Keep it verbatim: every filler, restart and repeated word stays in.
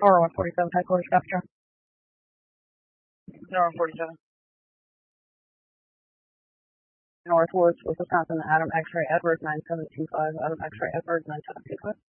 Tower one forty-seven, headquarters capture. Tower one forty-seven. Northwoods, Wisconsin, Adam X-ray Edwards nine seven two five, Adam X-ray Edwards nine seven two five.